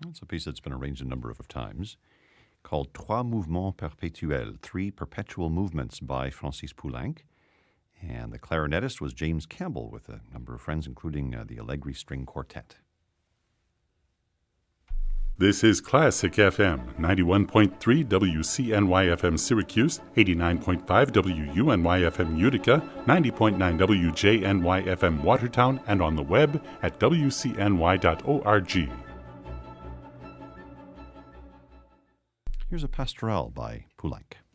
It's a piece that's been arranged a number of times, called Trois Mouvements Perpétuels, Three Perpetual Movements by Francis Poulenc. And the clarinetist was James Campbell with a number of friends, including the Allegri String Quartet. This is Classic FM, 91.3 WCNY-FM Syracuse, 89.5 WUNY-FM Utica, 90.9 WJNY-FM Watertown, and on the web at wcny.org. Here's a pastoral by Poulenc.